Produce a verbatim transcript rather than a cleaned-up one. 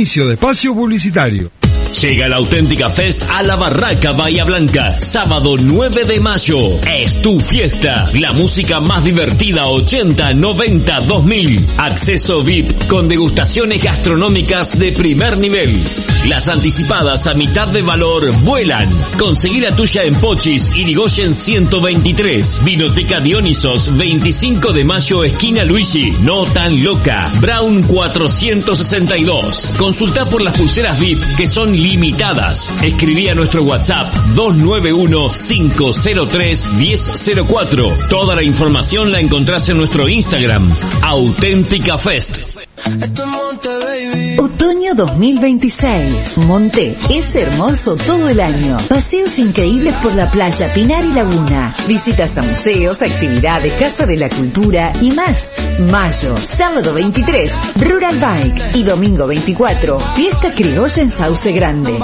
Inicio de espacio publicitario. Llega la Auténtica Fest a la Barraca Bahía Blanca, sábado nueve de mayo. Es tu fiesta, la música más divertida ochenta, noventa, dos mil. Acceso V I P con degustaciones gastronómicas de primer nivel. Las anticipadas a mitad de valor vuelan. Conseguí la tuya en Pochis, Irigoyen ciento veintitrés. Vinoteca Dionisos, veinticinco de mayo, esquina Luigi. No tan loca. Brown cuatrocientos sesenta y dos. Consulta por las pulseras V I P que son limitadas. Escribí a nuestro WhatsApp dos nueve uno, cinco cero tres, uno cero cero cuatro. Toda la información la encontrás en nuestro Instagram, Auténtica Fest. Otoño dos mil veintiséis. Monté es hermoso todo el año. Paseos increíbles por la playa, Pinar y Laguna. Visitas a museos, actividades, Casa de la Cultura y más. Mayo, sábado veintitrés, Rural Bike. Y domingo veinticuatro, fiesta criolla en Sauce Grande.